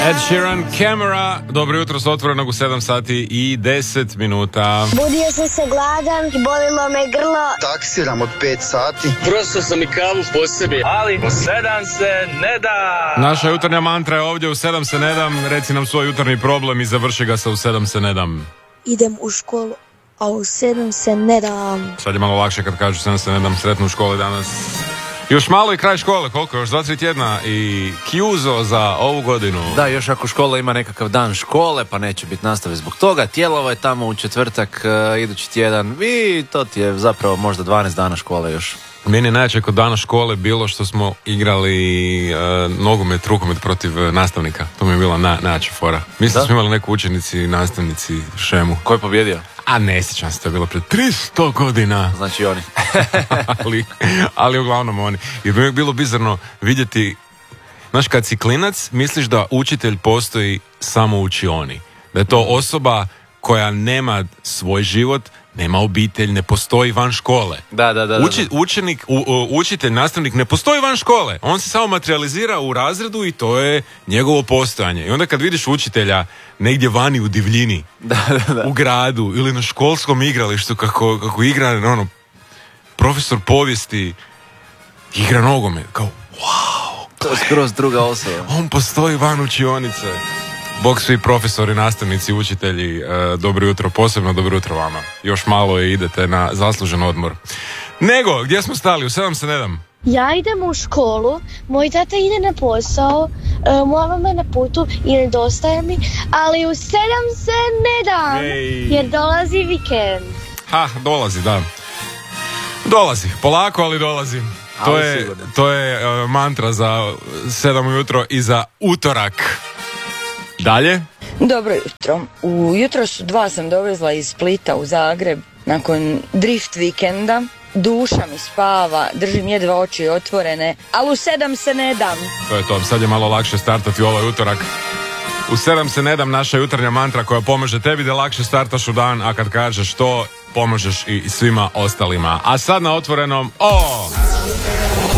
Ed Sheeran, Camera, dobro jutro s otvorenog u 7 sati i 10 minuta. Budio sam se gladan i bolilo me grlo. Taksiram od 5 sati. Prosto sam i kavu po sebi, ali u 7 se ne da. Naša jutarnja mantra je ovdje, u 7 se ne dam, reci nam svoj jutarnji problem i završi ga sa u 7 se ne dam. Idem u školu, a u 7 se ne dam. Sad je malo lakše kad kažu 7 se ne dam, sretno u školi danas. Još malo i kraj škole, koliko? Još 2-3 tjedna i kjuzo za ovu godinu. Da, još ako škola ima nekakav dan škole, pa neće biti nastave zbog toga. Tjelovo je tamo u četvrtak, idući tjedan i to ti je zapravo možda 12 dana škole još. Meni je najjače kod dana škole bilo što smo igrali nogomet, rukomet protiv nastavnika. To mi je bila najjača fora. Mislim da smo imali neku učenici i nastavnici šemu. Ko je pobjedio? A ne sjećam se, to je bilo pred 300 godina. Znači oni. ali uglavnom oni. Jer bi bilo bizarno vidjeti, znaš, kad si klinac, misliš da učitelj postoji samo u učioni. Da je to osoba koja nema svoj život, nema obitelj, ne postoji van škole. Da. Učitelj, nastavnik ne postoji van škole. On se samo materializira u razredu i to je njegovo postojanje. I onda kad vidiš učitelja negdje vani u divljini, u gradu ili na školskom igralištu kako igra profesor povijesti, igra nogomet, kao wow. To je skroz druga osoba. On postoji van učionice. Bog svi profesori, nastavnici, učitelji, dobro jutro, posebno dobro jutro vama. Još malo i idete na zaslužen odmor. Nego, gdje smo stali? U 7 se ne dam. Ja idem u školu, moj tata ide na posao, moja mama je na putu i nedostaje mi, ali u 7 se ne dam, jer dolazi vikend. Dolazi, da. Dolazi, polako, ali dolazi. To je mantra za 7 ujutro i za utorak. Dalje? Dobro jutro. Ujutro su 2 sam dovezla iz Splita u Zagreb nakon drift vikenda. Duša mi spava, držim jedva oči otvorene, ali u 7 se ne dam. To je to, sad je malo lakše startati u ovaj utorak. U 7 se ne dam, naša jutarnja mantra koja pomaže tebi da lakše startaš u dan, a kad kažeš to, pomožeš i svima ostalima. A sad na otvorenom,